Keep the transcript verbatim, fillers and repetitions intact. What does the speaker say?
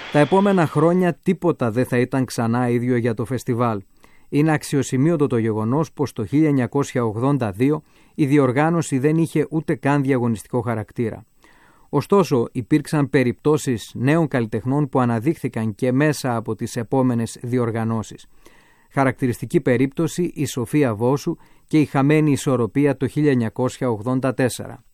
Τα επόμενα χρόνια τίποτα δεν θα ήταν ξανά ίδιο για το φεστιβάλ. Είναι αξιοσημείωτο το γεγονός πως το χίλια εννιακόσια ογδόντα δύο η διοργάνωση δεν είχε ούτε καν διαγωνιστικό χαρακτήρα. Ωστόσο, υπήρξαν περιπτώσεις νέων καλλιτεχνών που αναδείχθηκαν και μέσα από τις επόμενες διοργανώσεις. Χαρακτηριστική περίπτωση η Σοφία Βόσου και η χαμένη ισορροπία το χίλια εννιακόσια ογδόντα τέσσερα.